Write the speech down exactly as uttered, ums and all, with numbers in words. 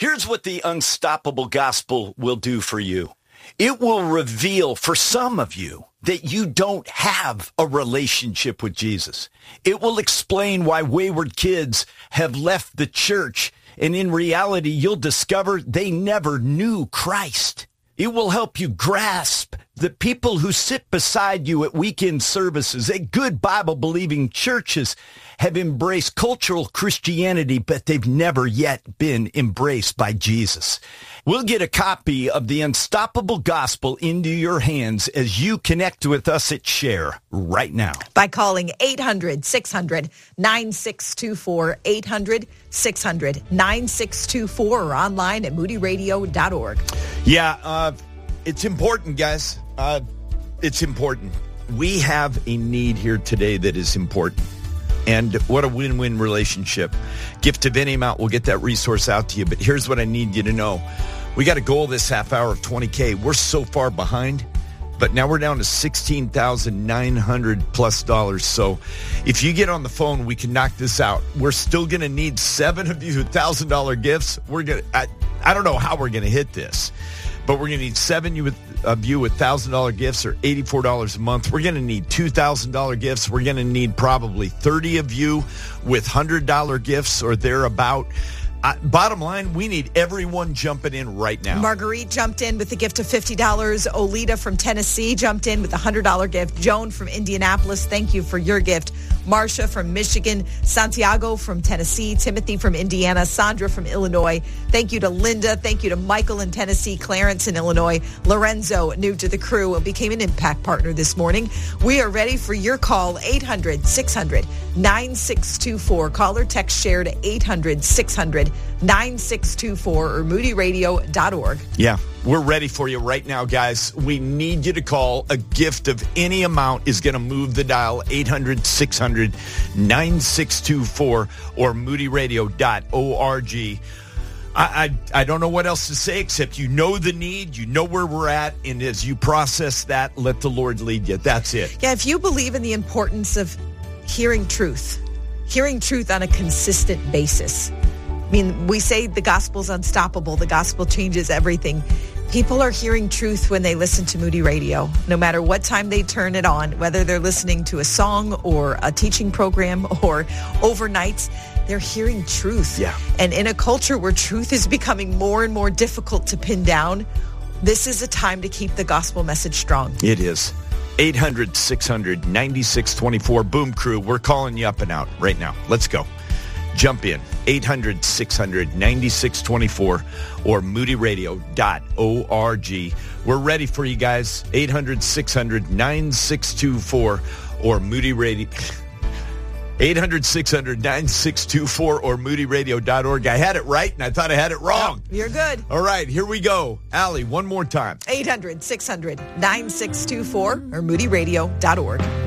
Here's what the Unstoppable Gospel will do for you. It will reveal for some of you that you don't have a relationship with Jesus. It will explain why wayward kids have left the church, and in reality, you'll discover they never knew Christ. It will help you grasp the people who sit beside you at weekend services at good Bible-believing churches have embraced cultural Christianity, but they've never yet been embraced by Jesus. We'll get a copy of the Unstoppable Gospel into your hands as you connect with us at Share right now. By calling eight hundred, six hundred, nine six two four, eight hundred, six hundred, nine six two four, or online at moody radio dot org. Yeah, uh, it's important, guys. Uh, it's important. We have a need here today that is important. And what a win-win relationship. Gift of any amount, we'll get that resource out to you. But here's what I need you to know. We got a goal this half hour of twenty K. We're so far behind, but now we're down to sixteen thousand nine hundred plus dollars. So if you get on the phone, we can knock this out. We're still going to need seven of you with one thousand dollars gifts. We're going to, I, I don't know how we're going to hit this, but we're going to need seven you with, of you with one thousand dollars gifts, or eighty-four dollars a month. We're going to need two thousand dollars gifts. We're going to need probably thirty of you with one hundred dollars gifts or thereabout. Uh, bottom line, we need everyone jumping in right now. Marguerite jumped in with a gift of fifty dollars. Olita from Tennessee jumped in with a one hundred dollars gift. Joan from Indianapolis, thank you for your gift. Marcia from Michigan. Santiago from Tennessee. Timothy from Indiana. Sandra from Illinois. Thank you to Linda. Thank you to Michael in Tennessee. Clarence in Illinois. Lorenzo, new to the crew, became an Impact Partner this morning. We are ready for your call. eight hundred, six hundred, nine six two four. Call or text Share to eight hundred, six hundred, nine six two four or moody radio dot org. Yeah, we're ready for you right now, guys. We need you to call. A gift of any amount is going to move the dial. eight hundred, six hundred, nine six two four or moody radio dot org. I, I I don't know what else to say except you know the need, you know where we're at, and as you process that, let the Lord lead you. That's it. Yeah, if you believe in the importance of hearing truth, hearing truth on a consistent basis. I mean, we say the gospel's unstoppable. The gospel changes everything. People are hearing truth when they listen to Moody Radio, no matter what time they turn it on, whether they're listening to a song or a teaching program or overnights, they're hearing truth. Yeah. And in a culture where truth is becoming more and more difficult to pin down, this is a time to keep the gospel message strong. It is. eight hundred, six hundred, nine six two four. Boom Crew, we're calling you up and out right now. Let's go. Jump in. eight hundred, six hundred, nine six two four or moody radio dot org. We're ready for you guys. eight hundred, six hundred, nine six two four or Moody Radio. eight hundred, six hundred, nine six two four or moody radio dot org. I had it right, and I thought I had it wrong. You're good. All right, here we go. Allie, one more time. eight hundred, six hundred, nine six two four or moody radio dot org.